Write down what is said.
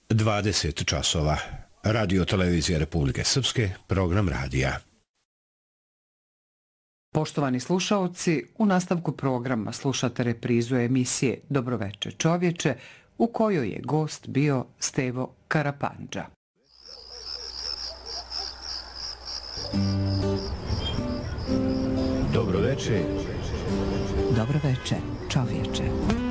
20 časova. Radio Televizija Republike Srpske, program radija. Poštovani slušaoci, u nastavku programa slušate reprizu emisije Dobroveče čovječe, u kojoj je gost bio Stevo Karapandža. Dobroveče. Dobroveče čovječe.